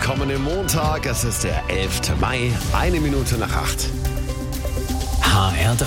Willkommen im Montag, es ist der 11. Mai, 1 Minute nach 8. HR3.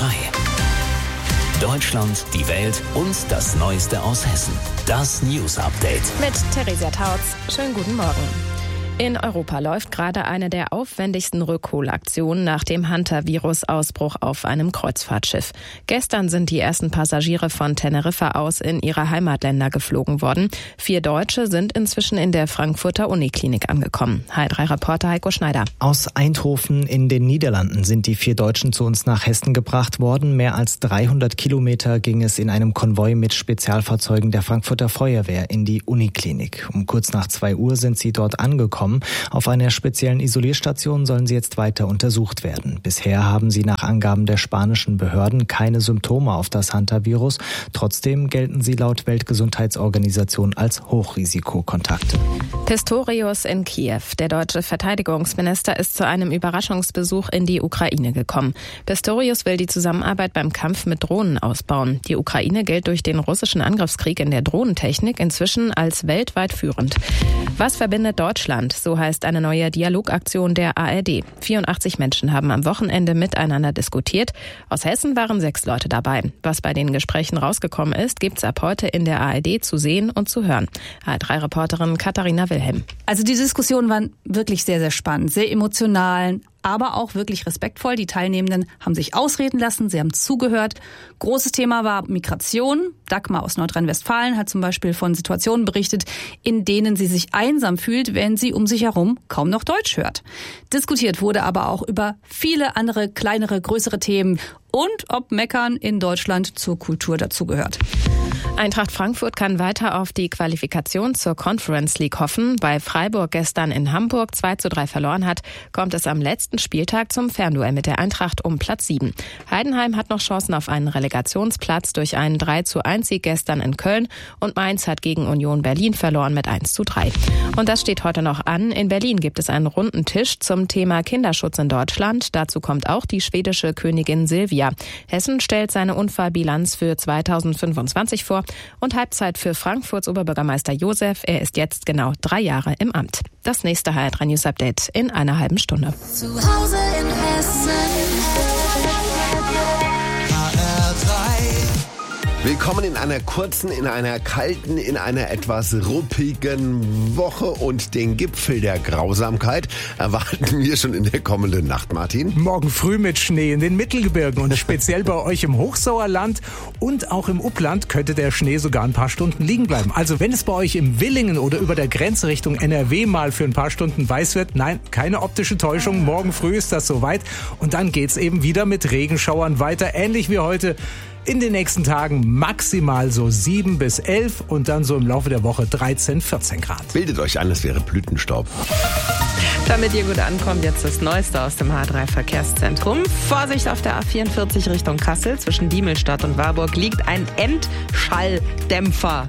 Deutschland, die Welt und das Neueste aus Hessen. Das News Update. Mit Theresia Tautz. Schönen guten Morgen. In Europa läuft gerade eine der aufwendigsten Rückholaktionen nach dem Hunter-Virus-Ausbruch auf einem Kreuzfahrtschiff. Gestern sind die ersten Passagiere von Teneriffa aus in ihre Heimatländer geflogen worden. 4 Deutsche sind inzwischen in der Frankfurter Uniklinik angekommen. HR3-Reporter Heiko Schneider. Aus Eindhoven in den Niederlanden sind die 4 Deutschen zu uns nach Hessen gebracht worden. Mehr als 300 Kilometer ging es in einem Konvoi mit Spezialfahrzeugen der Frankfurter Feuerwehr in die Uniklinik. Um kurz nach 2 Uhr sind sie dort angekommen. Auf einer speziellen Isolierstation sollen sie jetzt weiter untersucht werden. Bisher haben sie nach Angaben der spanischen Behörden keine Symptome auf das Hunter-Virus. Trotzdem gelten sie laut Weltgesundheitsorganisation als Hochrisikokontakte. Pistorius in Kiew. Der deutsche Verteidigungsminister ist zu einem Überraschungsbesuch in die Ukraine gekommen. Pistorius will die Zusammenarbeit beim Kampf mit Drohnen ausbauen. Die Ukraine gilt durch den russischen Angriffskrieg in der Drohnentechnik inzwischen als weltweit führend. Was verbindet Deutschland? So heißt eine neue Dialogaktion der ARD. 84 Menschen haben am Wochenende miteinander diskutiert. Aus Hessen waren 6 Leute dabei. Was bei den Gesprächen rausgekommen ist, gibt's ab heute in der ARD zu sehen und zu hören. HR3-Reporterin Katharina Wilhelm. Also die Diskussionen waren wirklich sehr, sehr spannend, sehr emotional, aber auch wirklich respektvoll. Die Teilnehmenden haben sich ausreden lassen, sie haben zugehört. Großes Thema war Migration. Dagmar aus Nordrhein-Westfalen hat zum Beispiel von Situationen berichtet, in denen sie sich einsam fühlt, wenn sie um sich herum kaum noch Deutsch hört. Diskutiert wurde aber auch über viele andere, kleinere, größere Themen und ob Meckern in Deutschland zur Kultur dazugehört. Eintracht Frankfurt kann weiter auf die Qualifikation zur Conference League hoffen. Weil Freiburg gestern in Hamburg 2:3 verloren hat, kommt es am letzten Spieltag zum Fernduell mit der Eintracht um Platz 7. Heidenheim hat noch Chancen auf einen Relegationsplatz durch einen 3:1-Sieg gestern in Köln und Mainz hat gegen Union Berlin verloren mit 1:3. Und das steht heute noch an. In Berlin gibt es einen runden Tisch zum Thema Kinderschutz in Deutschland. Dazu kommt auch die schwedische Königin Silvia. Hessen stellt seine Unfallbilanz für 2025 vor und Halbzeit für Frankfurts Oberbürgermeister Josef. Er ist jetzt genau 3 Jahre im Amt. Das nächste HR3 News Update in einer halben Stunde. Zu Hause in Hessen. Willkommen in einer kurzen, in einer kalten, in einer etwas ruppigen Woche und den Gipfel der Grausamkeit erwarten wir schon in der kommenden Nacht, Martin. Morgen früh mit Schnee in den Mittelgebirgen und speziell bei euch im Hochsauerland und auch im Upland könnte der Schnee sogar ein paar Stunden liegen bleiben. Also wenn es bei euch im Willingen oder über der Grenze Richtung NRW mal für ein paar Stunden weiß wird, nein, keine optische Täuschung, morgen früh ist das soweit und dann geht's eben wieder mit Regenschauern weiter, ähnlich wie heute. In den nächsten Tagen maximal so 7 bis 11 und dann so im Laufe der Woche 13, 14 Grad. Bildet euch ein, es wäre Blütenstaub. Damit ihr gut ankommt, jetzt das Neueste aus dem H3-Verkehrszentrum. Vorsicht auf der A44 Richtung Kassel. Zwischen Diemelstadt und Warburg liegt ein Endschalldämpfer.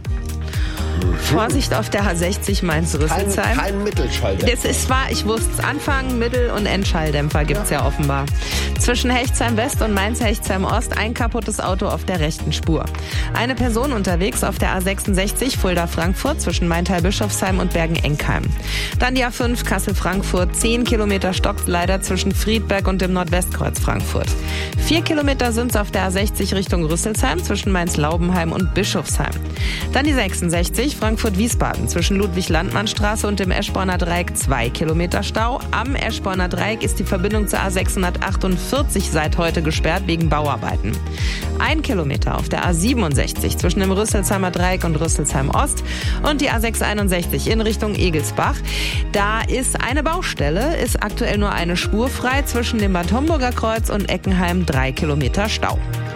Vorsicht auf der H60 Mainz-Rüsselsheim. Kein Mittelschalldämpfer. Das ist wahr, ich wusste es. Anfang-, Mittel- und Endschalldämpfer gibt's ja offenbar. Zwischen Hechtsheim West und Mainz-Hechtsheim Ost ein kaputtes Auto auf der rechten Spur. Eine Person unterwegs auf der A66 Fulda-Frankfurt zwischen Maintal-Bischofsheim und Bergen-Enkheim. Dann die A5 Kassel-Frankfurt. 10 Kilometer stockt leider zwischen Friedberg und dem Nordwestkreuz Frankfurt. 4 Kilometer sind's auf der A60 Richtung Rüsselsheim zwischen Mainz-Laubenheim und Bischofsheim. Dann die 66 Frankfurt-Wiesbaden zwischen Ludwig-Landmann-Straße und dem Eschborner Dreieck 2 Kilometer Stau. Am Eschborner Dreieck ist die Verbindung zur A648 seit heute gesperrt wegen Bauarbeiten. 1 Kilometer auf der A67 zwischen dem Rüsselsheimer Dreieck und Rüsselsheim Ost und die A661 in Richtung Egelsbach. Da ist eine Baustelle, ist aktuell nur eine Spur frei zwischen dem Bad Homburger Kreuz und Eckenheim 3 Kilometer Stau.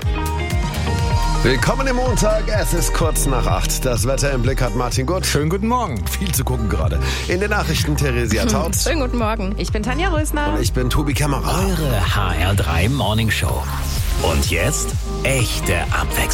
Willkommen im Montag, es ist kurz nach 8. Das Wetter im Blick hat Martin Gott. Schönen guten Morgen. Viel zu gucken gerade. In den Nachrichten Theresia Tautz. Schönen guten Morgen. Ich bin Tanja Rösner. Und ich bin Tobi Kämmerer. Eure HR3 Morning Show. Und jetzt echte Abwechslung.